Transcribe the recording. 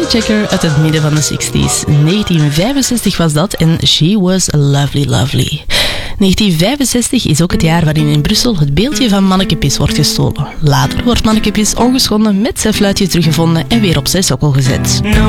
Checker uit het midden van de 60s. 1965 was dat en She Was Lovely Lovely. 1965 is ook het jaar waarin in Brussel het beeldje van Manneke Pis wordt gestolen. Later wordt Manneke Pis ongeschonden met zijn fluitje teruggevonden en weer op zijn sokkel gezet.